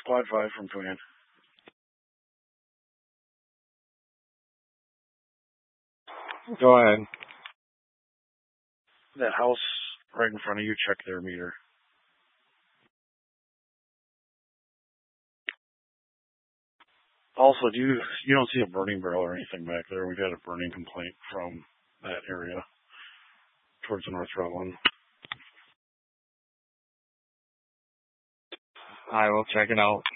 Squad 5 from command. Go ahead. That house right in front of you, check their meter. Also, you don't see a burning barrel or anything back there. We've had a burning complaint from that area towards the North Rutland. I will check it out.